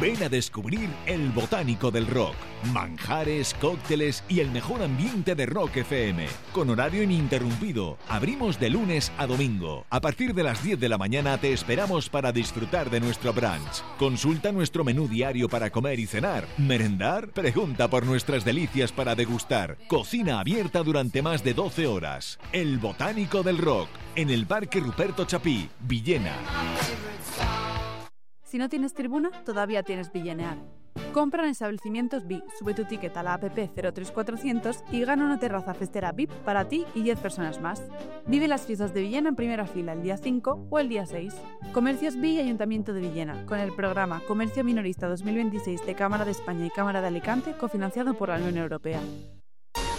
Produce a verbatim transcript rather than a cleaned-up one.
Ven a descubrir el Botánico del Rock. Manjares, cócteles y el mejor ambiente de Rock F M. Con horario ininterrumpido. Abrimos de lunes a domingo. A partir de las diez de la mañana te esperamos para disfrutar de nuestro brunch. Consulta nuestro menú diario para comer y cenar. ¿Merendar? Pregunta por nuestras delicias para degustar. Cocina abierta durante más de doce horas. El Botánico del Rock. En el Parque Ruperto Chapí, Villena. Si no tienes tribuna, todavía tienes Villenear. Compra en establecimientos V I, sube tu ticket a la app cero tres cuatrocientos y gana una terraza festera V I P para ti y diez personas más. Vive las fiestas de Villena en primera fila el día cinco o el día seis. Comercios V I y Ayuntamiento de Villena, con el programa Comercio Minorista dos mil veintiséis de Cámara de España y Cámara de Alicante, cofinanciado por la Unión Europea.